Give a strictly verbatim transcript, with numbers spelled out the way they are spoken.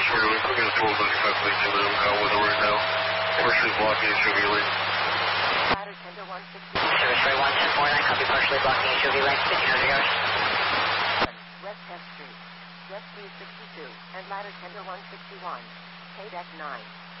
sorry, we're looking at twelve ninety-five lane to the out weather right now. Partially blocking H O V lane. Ladder ten to one sixty. Service three one ten four nine, copy partially blocking H O V lane, fifteen hundred yards. West tenth Street, Jet three sixty-two, and ladder ten to one sixty-one. K deck nine.